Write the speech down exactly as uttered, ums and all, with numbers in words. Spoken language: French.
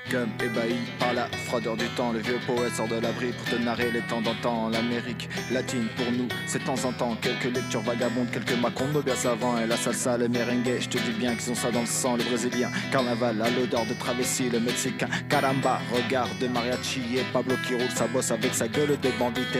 Comme ébahi par la froideur du temps, le vieux poète sort de l'abri pour te narrer les temps d'antan. L'Amérique latine pour nous, c'est de temps en temps quelques lectures vagabondes, quelques macombes bien savants. Et la salsa, le merengue, je te dis bien qu'ils ont ça dans le sang. Le brésilien, carnaval à l'odeur de travestie. Le mexicain, caramba, regard de mariachi. Et Pablo qui roule sa bosse avec sa gueule de bandit.